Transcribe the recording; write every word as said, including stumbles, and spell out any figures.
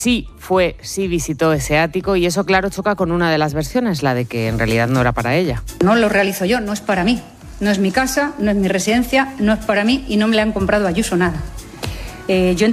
sí fue, sí visitó ese ático y eso, claro, choca con una de las versiones, la de que en realidad no era para ella. No lo realizo yo, no es para mí. No es mi casa, no es mi residencia, no es para mí y no me le han comprado a Ayuso nada. Eh, yo